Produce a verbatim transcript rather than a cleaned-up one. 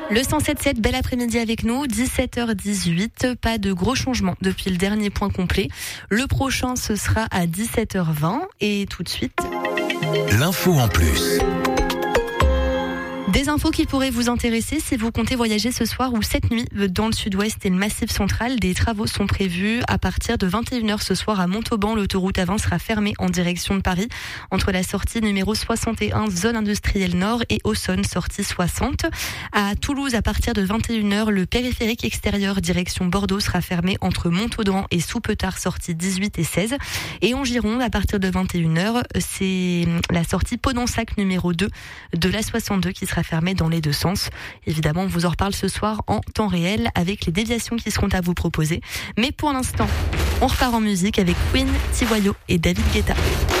Le cent sept sept, bel après-midi avec nous, dix-sept heures dix-huit, pas de gros changements depuis le dernier point complet. Le prochain, ce sera à dix-sept heures vingt et tout de suite... L'info en plus. Des infos qui pourraient vous intéresser si vous comptez voyager ce soir ou cette nuit dans le sud-ouest et le massif central. Des travaux sont prévus à partir de vingt et une heures ce soir à Montauban. L'autoroute A vingt sera fermée en direction de Paris entre la sortie numéro soixante et un, zone industrielle nord, et Auxonne, sortie soixante. À Toulouse, à partir de vingt et une heures, le périphérique extérieur direction Bordeaux sera fermé entre Montaudan et Soupetard, sortie dix-huit et seize. Et en Gironde, à partir de vingt et une heures, c'est la sortie Pononsac numéro deux de la soixante-deux qui sera fermée dans les deux sens. Évidemment, on vous en reparle ce soir en temps réel avec les déviations qui seront à vous proposer. Mais pour l'instant, on repart en musique avec Queen, Tivoyo et David Guetta.